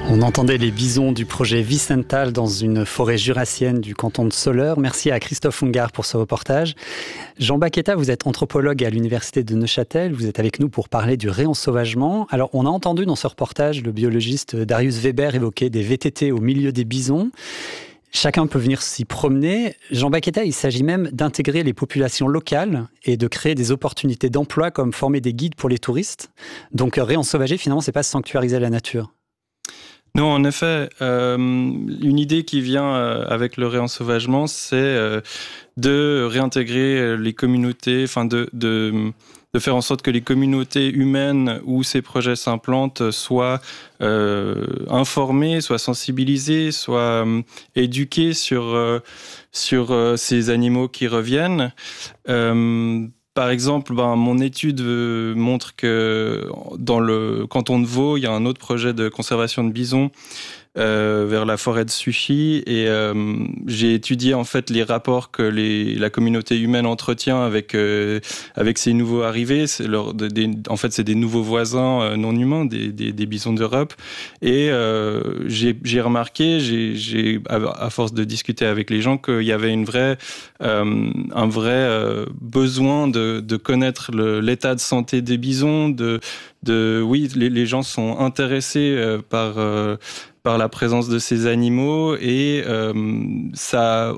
On entendait les bisons du projet Vicental dans une forêt jurassienne du canton de Soleure. Merci à Christophe Ungart pour ce reportage. Jean Baqueta, vous êtes anthropologue à l'université de Neuchâtel. Vous êtes avec nous pour parler du réensauvagement. Alors, on a entendu dans ce reportage le biologiste Darius Weber évoquer des VTT au milieu des bisons. Chacun peut venir s'y promener. Jean Baqueta, il s'agit même d'intégrer les populations locales et de créer des opportunités d'emploi comme former des guides pour les touristes. Donc, réensauvager, finalement, c'est pas sanctuariser la nature. Non, en effet, une idée qui vient avec le réensauvagement, c'est de réintégrer les communautés, enfin de faire en sorte que les communautés humaines où ces projets s'implantent soient informées, soient sensibilisées, soient éduquées sur ces animaux qui reviennent. Par exemple, mon étude montre que dans le canton de Vaud, il y a un autre projet de conservation de bisons vers la forêt de Suchy, et j'ai étudié en fait les rapports que la communauté humaine entretient avec ces nouveaux arrivés. En fait, c'est des nouveaux voisins non humains, des bisons d'Europe, et j'ai remarqué, à force de discuter avec les gens, qu'il y avait un vrai besoin de connaître l'état de santé des bisons. Oui, les gens sont intéressés par la présence de ces animaux, et ça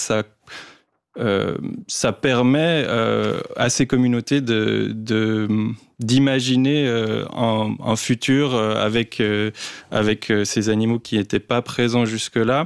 permet à ces communautés d'imaginer un futur avec ces animaux qui n'étaient pas présents jusque-là.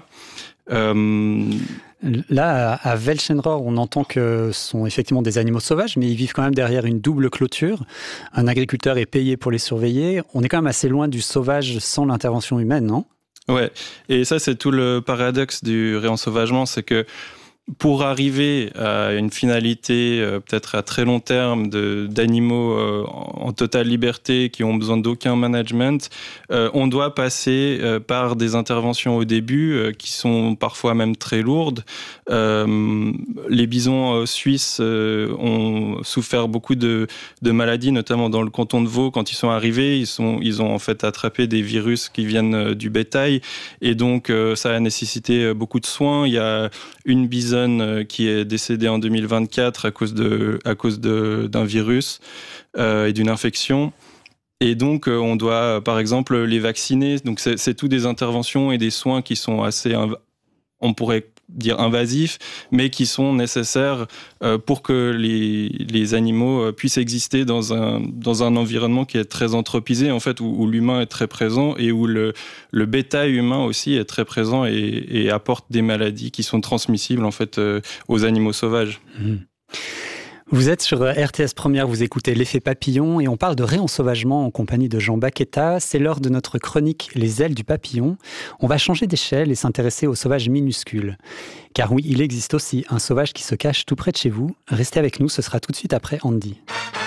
Là, à Welschenrohr, on entend que ce sont effectivement des animaux sauvages, mais ils vivent quand même derrière une double clôture. Un agriculteur est payé pour les surveiller. On est quand même assez loin du sauvage sans l'intervention humaine, non ? Ouais, et ça, c'est tout le paradoxe du réensauvagement, c'est que pour arriver à une finalité peut-être à très long terme d'animaux en totale liberté qui ont besoin d'aucun management, on doit passer par des interventions au début qui sont parfois même très lourdes. Les bisons suisses ont souffert beaucoup de maladies, notamment dans le canton de Vaud. Quand ils sont arrivés, ils ont en fait attrapé des virus qui viennent du bétail, et donc ça a nécessité beaucoup de soins. Il y a une bisonne qui est décédée en 2024 à cause d'un virus et d'une infection. Et donc, on doit, par exemple, les vacciner. Donc, c'est tout des interventions et des soins qui sont assez, on pourrait dire invasifs, mais qui sont nécessaires pour que les animaux puissent exister dans un environnement qui est très anthropisé, en fait, où l'humain est très présent, et où le bétail humain aussi est très présent et apporte des maladies qui sont transmissibles, en fait, aux animaux sauvages. Mmh. Vous êtes sur RTS Première, vous écoutez L'Effet Papillon, et on parle de réensauvagement en compagnie de Jean Baqueta. C'est l'heure de notre chronique Les ailes du papillon. On va changer d'échelle et s'intéresser aux sauvages minuscules. Car oui, il existe aussi un sauvage qui se cache tout près de chez vous. Restez avec nous, ce sera tout de suite après Andy.